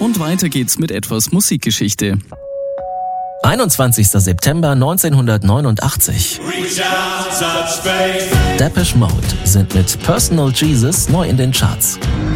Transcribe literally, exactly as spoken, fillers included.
Und weiter geht's mit etwas Musikgeschichte. einundzwanzigster September neunzehnhundertneunundachtzig. Depeche Mode sind mit Personal Jesus neu in den Charts.